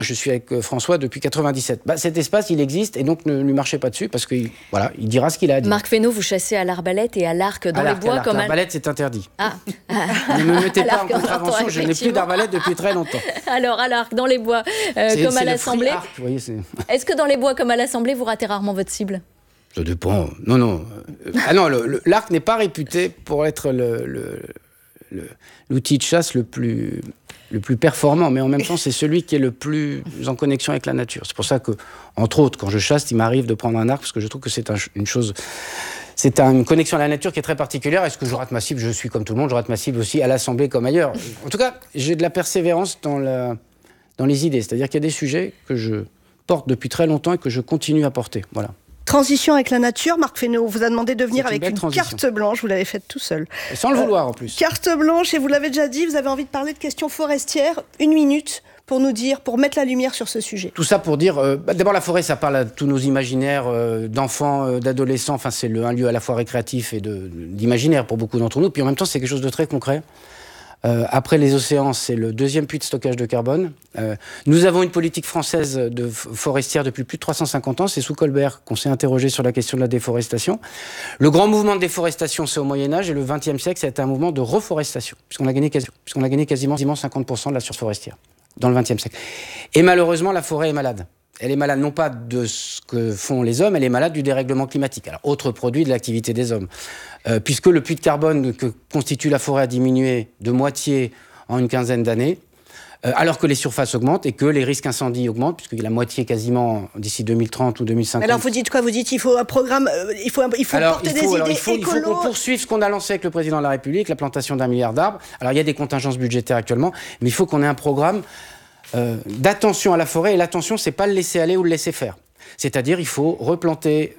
Je suis avec François depuis 97. Cet espace, il existe et donc ne lui marchez pas dessus parce qu'il il dira ce qu'il a à dire. Marc Fesneau, vous chassez à l'arbalète et à l'arc dans les bois comme l'arbalète, c'est interdit. Ne me mettez pas en contravention, je n'ai plus d'arbalète depuis très longtemps. Alors, à l'arc, dans les bois, comme à l'Assemblée. Est-ce que dans les bois, comme à l'Assemblée, vous ratez rarement votre cible ? Ça dépend. Non. L'arc n'est pas réputé pour être l'outil de chasse le plus performant, mais en même temps, c'est celui qui est le plus en connexion avec la nature. C'est pour ça que, entre autres, quand je chasse, il m'arrive de prendre un arc, parce que je trouve que c'est une connexion à la nature qui est très particulière. Est-ce que je rate ma cible ? Je suis comme tout le monde, je rate ma cible aussi à l'Assemblée comme ailleurs. En tout cas, j'ai de la persévérance dans les idées. C'est-à-dire qu'il y a des sujets que je porte depuis très longtemps et que je continue à porter. Voilà. Transition avec la nature, Marc Fesneau vous a demandé de venir avec une carte blanche, vous l'avez faite tout seul. Et sans le vouloir en plus. Carte blanche, et vous l'avez déjà dit, vous avez envie de parler de questions forestières. 1 minute pour mettre la lumière sur ce sujet. Tout ça pour dire, d'abord la forêt, ça parle à tous nos imaginaires d'enfants, d'adolescents, enfin c'est un lieu à la fois récréatif et d'imaginaire pour beaucoup d'entre nous, puis en même temps c'est quelque chose de très concret. Après les océans, c'est le 2e puits de stockage de carbone. Nous avons une politique française forestière depuis plus de 350 ans. C'est sous Colbert qu'on s'est interrogé sur la question de la déforestation. Le grand mouvement de déforestation, c'est au Moyen-Âge, et le XXe siècle, ça a été un mouvement de reforestation, puisqu'on a gagné quasiment 50% de la surface forestière dans le XXe siècle. Et malheureusement, la forêt est malade. Elle est malade non pas de ce que font les hommes, elle est malade du dérèglement climatique. Alors, autre produit de l'activité des hommes. Puisque le puits de carbone que constitue la forêt a diminué de moitié en une quinzaine d'années, alors que les surfaces augmentent et que les risques incendies augmentent, puisque la moitié quasiment d'ici 2030 ou 2050. Alors vous dites quoi ? Vous dites qu'il faut un programme, il faut porter des idées écolo. Il faut qu'on poursuive ce qu'on a lancé avec le président de la République, la plantation d'1 milliard d'arbres. Alors il y a des contingences budgétaires actuellement, mais il faut qu'on ait un programme d'attention à la forêt, et l'attention, c'est pas le laisser aller ou le laisser faire. C'est-à-dire, il faut replanter,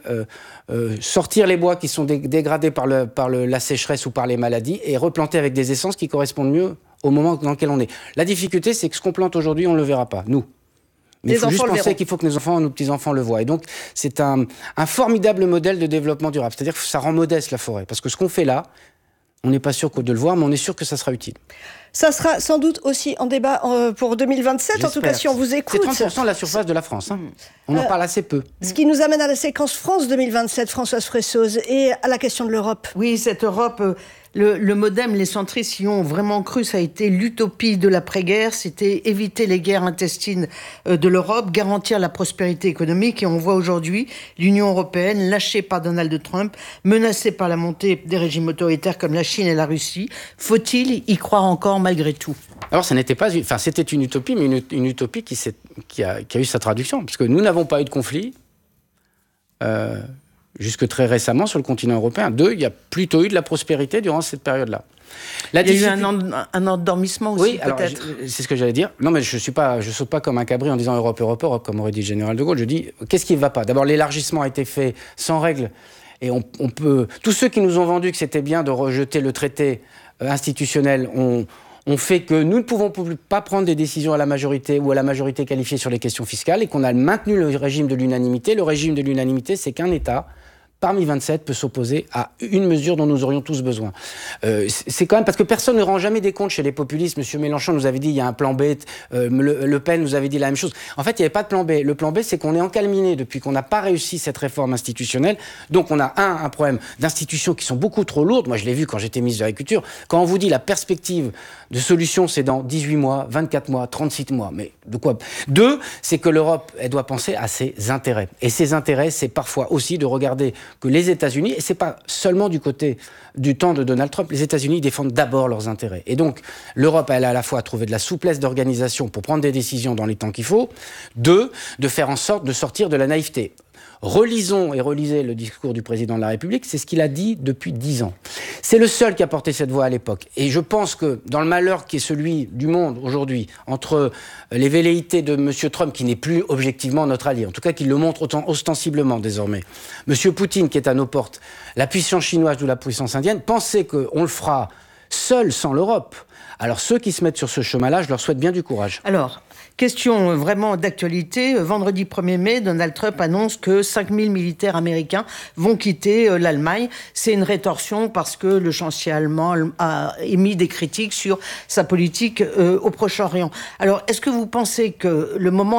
sortir les bois qui sont dégradés par la sécheresse ou par les maladies, et replanter avec des essences qui correspondent mieux au moment dans lequel on est. La difficulté, c'est que ce qu'on plante aujourd'hui, on ne le verra pas, nous. Mais il faut juste penser qu'il faut que nos enfants, nos petits-enfants le voient. Et donc, c'est un formidable modèle de développement durable. C'est-à-dire que ça rend modeste la forêt. Parce que ce qu'on fait là, on n'est pas sûr de le voir, mais on est sûr que ça sera utile. Ça sera sans doute aussi en débat pour 2027, J'espère. En tout cas, si on vous écoute. C'est 30% de la surface de la France. Hein. On en parle assez peu. Ce qui nous amène à la séquence France 2027, Françoise Fressoz, et à la question de l'Europe. Oui, cette Europe, le MoDem, les centristes y ont vraiment cru, ça a été l'utopie de l'après-guerre, c'était éviter les guerres intestines de l'Europe, garantir la prospérité économique, et on voit aujourd'hui l'Union européenne lâchée par Donald Trump, menacée par la montée des régimes autoritaires comme la Chine et la Russie. Faut-il y croire encore malgré tout ? Alors, c'était une utopie, mais une utopie qui a eu sa traduction, parce que nous n'avons pas eu de conflit jusque très récemment sur le continent européen. Il y a plutôt eu de la prospérité durant cette période-là. Il y a eu un endormissement aussi, peut-être. C'est ce que j'allais dire. Non, mais je saute pas comme un cabri en disant Europe, Europe, Europe, comme aurait dit le général de Gaulle. Je dis, qu'est-ce qui ne va pas ? D'abord, l'élargissement a été fait sans règles. Et on peut... Tous ceux qui nous ont vendu que c'était bien de rejeter le traité institutionnel ont fait que nous ne pouvons pas prendre des décisions à la majorité ou à la majorité qualifiée sur les questions fiscales, et qu'on a maintenu le régime de l'unanimité. Le régime de l'unanimité, c'est qu'un État parmi 27 peut s'opposer à une mesure dont nous aurions tous besoin. C'est quand même parce que personne ne rend jamais des comptes chez les populistes. Monsieur Mélenchon nous avait dit il y a un plan B, Le Pen nous avait dit la même chose. En fait, il n'y avait pas de plan B. Le plan B, c'est qu'on est encalminé depuis qu'on n'a pas réussi cette réforme institutionnelle. Donc on a un problème d'institutions qui sont beaucoup trop lourdes. Moi, je l'ai vu quand j'étais ministre de l'Agriculture. Quand on vous dit la perspective de solution, c'est dans 18 mois, 24 mois, 36 mois. Mais de quoi ? 2, c'est que l'Europe, elle doit penser à ses intérêts. Et ses intérêts, c'est parfois aussi de regarder que les États-Unis, et c'est pas seulement du côté du temps de Donald Trump, les États-Unis défendent d'abord leurs intérêts. Et donc, l'Europe, elle a à la fois trouvé de la souplesse d'organisation pour prendre des décisions dans les temps qu'il faut. 2, de faire en sorte de sortir de la naïveté. Relisons et relisez le discours du président de la République, c'est ce qu'il a dit depuis 10 ans. C'est le seul qui a porté cette voix à l'époque. Et je pense que dans le malheur qui est celui du monde aujourd'hui, entre les velléités de M. Trump, qui n'est plus objectivement notre allié, en tout cas qu'il le montre autant ostensiblement désormais, M. Poutine qui est à nos portes, la puissance chinoise ou la puissance indienne, penser qu'on le fera seul sans l'Europe. Alors ceux qui se mettent sur ce chemin-là, je leur souhaite bien du courage. Alors, question vraiment d'actualité. Vendredi 1er mai, Donald Trump annonce que 5000 militaires américains vont quitter l'Allemagne. C'est une rétorsion parce que le chancelier allemand a émis des critiques sur sa politique au Proche-Orient. Alors, est-ce que vous pensez que le moment